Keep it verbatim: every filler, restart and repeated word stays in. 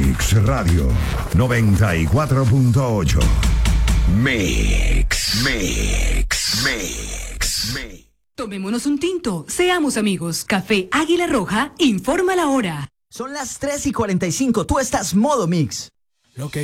Mix Radio noventa y cuatro punto ocho. Mix, Mix, Mix, Mix. Tomémonos un tinto, seamos amigos. Café Águila Roja informa la hora. Son las tres y cuarenta y cinco, tú estás modo Mix. Lo que